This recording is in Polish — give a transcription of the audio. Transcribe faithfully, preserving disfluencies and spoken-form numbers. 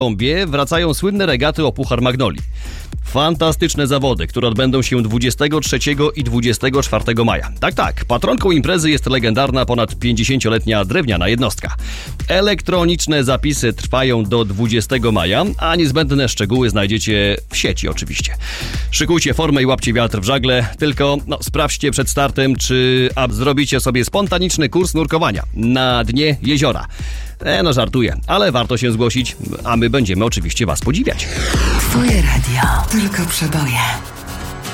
Kolumbie wracają słynne regaty o Puchar Magnolii. Fantastyczne zawody, które odbędą się dwudziestego trzeciego i dwudziestego czwartego maja. Tak, tak, patronką imprezy jest legendarna ponad pięćdziesięcioletnia drewniana jednostka. Elektroniczne zapisy trwają do dwudziestego maja, a niezbędne szczegóły znajdziecie w sieci oczywiście. Szykujcie formę i łapcie wiatr w żagle, tylko no, sprawdźcie przed startem, czy a zrobicie sobie spontaniczny kurs nurkowania na dnie jeziora. E, no żartuję, ale warto się zgłosić, a my będziemy oczywiście was podziwiać. Twoje radio, tylko przeboje.